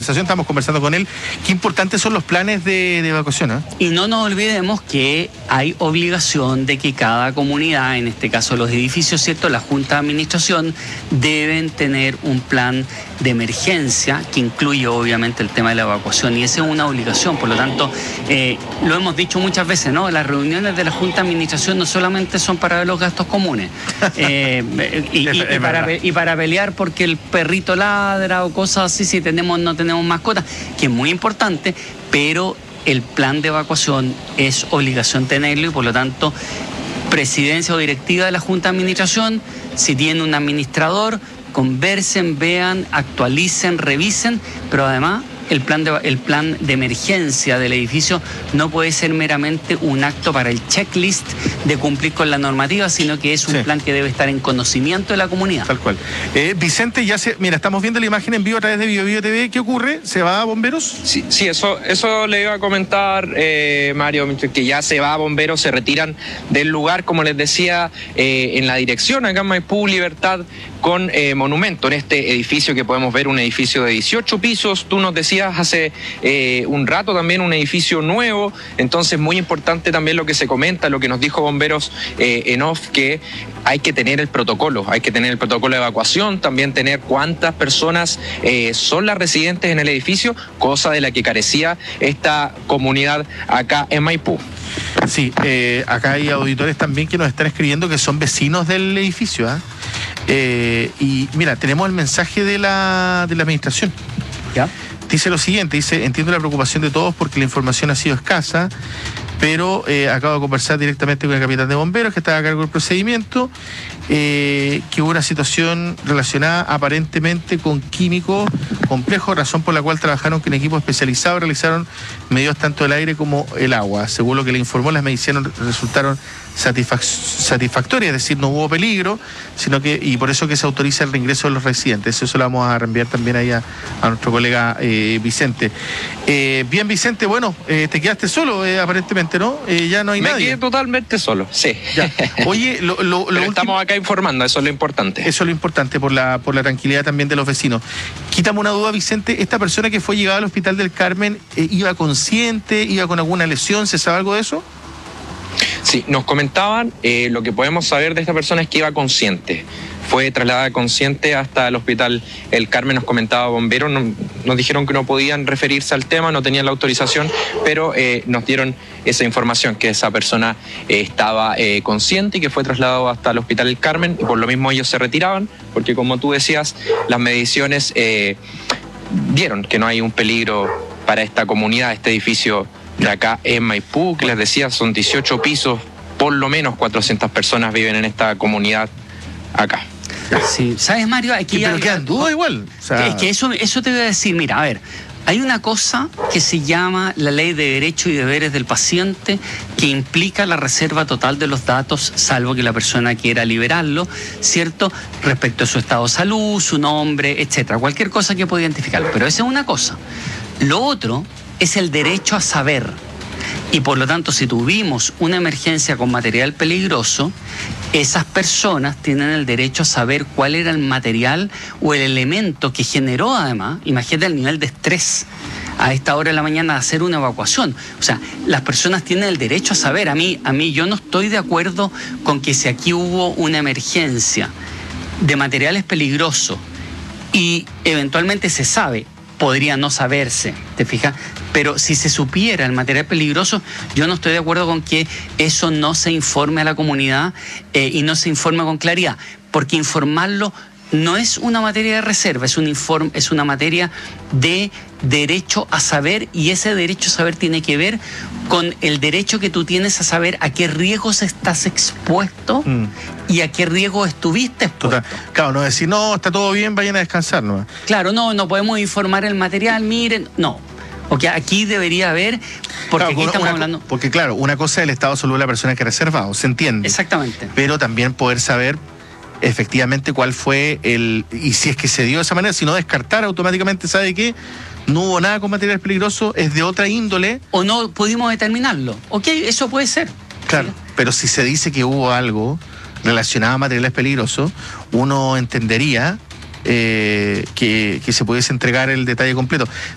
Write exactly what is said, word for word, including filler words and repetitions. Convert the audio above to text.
conversación, estamos conversando con él. Qué importantes son los planes de, de evacuación, ¿eh? Y no nos olvidemos que hay obligación de que cada comunidad, en este caso los edificios, ¿cierto?, la Junta de Administración, deben tener un plan de emergencia que incluye obviamente el tema de la evacuación, y esa es una obligación. Por lo tanto, eh, lo hemos dicho muchas veces, ¿no? Las reuniones de la Junta de Administración no solamente son para ver los gastos comunes eh, y, y, y, para, y para pelear porque el perrito ladra o cosas así, si tenemos no tenemos mascotas, que es muy importante, pero el plan de evacuación es obligación tenerlo, y por lo tanto, presidencia o directiva de la Junta de Administración, si tiene un administrador, conversen, vean, actualicen, revisen, pero además el plan de, el plan de emergencia del edificio no puede ser meramente un acto para el checklist de cumplir con la normativa, sino que es un sí. plan que debe estar en conocimiento de la comunidad. Tal cual. Eh, Vicente, ya se, mira, estamos viendo la imagen en vivo a través de Bio Bio T V. ¿Qué ocurre? ¿Se va a bomberos? Sí, sí, eso, eso le iba a comentar, eh, Mario, que ya se va a bomberos, se retiran del lugar, como les decía, eh, en la dirección acá en Maipú, Libertad, con eh, Monumento, en este edificio que podemos ver, un edificio de dieciocho pisos. Tú nos decías hace eh, un rato también un edificio nuevo, entonces muy importante también lo que se comenta, lo que nos dijo Bomberos eh, en off, que hay que tener el protocolo, hay que tener el protocolo de evacuación, también tener cuántas personas eh, son las residentes en el edificio, cosa de la que carecía esta comunidad acá en Maipú. Sí, eh, acá hay auditores también que nos están escribiendo que son vecinos del edificio, ¿eh? Eh, y mira, tenemos el mensaje de la, de la administración. ¿Ya? Dice lo siguiente, dice: entiendo la preocupación de todos porque la información ha sido escasa, pero eh, acabo de conversar directamente con el capitán de bomberos que estaba a cargo del procedimiento, eh, que hubo una situación relacionada aparentemente con químicos complejos, razón por la cual trabajaron con equipos especializados, realizaron medidas tanto del aire como el agua. Según lo que le informó, las mediciones resultaron satisfac satisfactorias, es decir, no hubo peligro, sino que, y por eso que se autoriza el reingreso de los residentes. Eso lo vamos a reenviar también ahí a, a nuestro colega eh, Vicente. Eh, bien, Vicente, bueno, eh, te quedaste solo eh, aparentemente, ¿no? Eh, ya no hay Me nadie. quedé totalmente solo, sí. Ya. Oye, lo, lo, lo Pero último, estamos acá informando, eso es lo importante. Eso es lo importante, por la, por la tranquilidad también de los vecinos. Quítame una duda, Vicente, ¿esta persona que fue llegada al Hospital del Carmen eh, iba consciente, iba con alguna lesión? ¿Se sabe algo de eso? Sí, nos comentaban, eh, lo que podemos saber de esta persona es que iba consciente. Fue trasladada consciente hasta el Hospital El Carmen, nos comentaba Bomberos, no, nos dijeron que no podían referirse al tema, no tenían la autorización, pero eh, nos dieron esa información, que esa persona eh, estaba eh, consciente y que fue trasladado hasta el Hospital El Carmen, y por lo mismo ellos se retiraban, porque como tú decías, las mediciones eh, dieron que no hay un peligro para esta comunidad, este edificio de acá en Maipú, que les decía, son dieciocho pisos, por lo menos cuatrocientas personas viven en esta comunidad acá. Sí, ¿sabes, Mario? Aquí sí, pero hay... quedan dudas igual. O sea... Es que eso, eso te voy a decir, mira, a ver, hay una cosa que se llama la Ley de Derechos y Deberes del Paciente, que implica la reserva total de los datos, salvo que la persona quiera liberarlo, ¿cierto? Respecto a su estado de salud, su nombre, etcétera, cualquier cosa que pueda identificarlo. Pero esa es una cosa. Lo otro es el derecho a saber. Y por lo tanto, si tuvimos una emergencia con material peligroso, esas personas tienen el derecho a saber cuál era el material o el elemento que generó, además, imagínate el nivel de estrés a esta hora de la mañana de hacer una evacuación. O sea, las personas tienen el derecho a saber. A mí, a mí yo no estoy de acuerdo con que si aquí hubo una emergencia de materiales peligrosos y eventualmente se sabe, podría no saberse, ¿te fijas? Pero si se supiera el material peligroso, yo no estoy de acuerdo con que eso no se informe a la comunidad eh, y no se informe con claridad, porque informarlo no es una materia de reserva, es un informe, es una materia de derecho a saber, y ese derecho a saber tiene que ver con el derecho que tú tienes a saber a qué riesgos estás expuesto mm. y a qué riesgos estuviste expuesto. Total. Claro, no decir, no, está todo bien, vayan a descansar, ¿no? Claro, no, no podemos informar el material, miren, no. Porque aquí debería haber, porque claro, aquí estamos una, hablando... Porque claro, una cosa es el estado de salud de la persona que ha reservado, se entiende. Exactamente. Pero también poder saber efectivamente cuál fue el... Y si es que se dio de esa manera, si no descartar automáticamente, ¿sabe qué? No hubo nada con material peligroso, es de otra índole. O no pudimos determinarlo. Ok, eso puede ser. Claro, ¿sí? Pero si se dice que hubo algo relacionado a materiales peligrosos, uno entendería... Eh, que, que se pudiese entregar el detalle completo.